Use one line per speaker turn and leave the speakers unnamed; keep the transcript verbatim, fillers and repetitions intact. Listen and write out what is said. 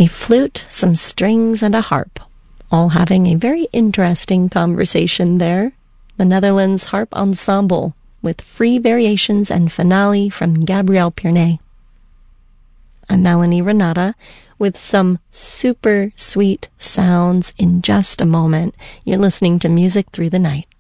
a flute, some strings, and a harp, all having a very interesting conversation there. The Netherlands Harp Ensemble, with free variations and finale from Gabriel Pierney. I'm Melanie Renata with some super sweet sounds in just a moment. You're listening to Music Through the Night.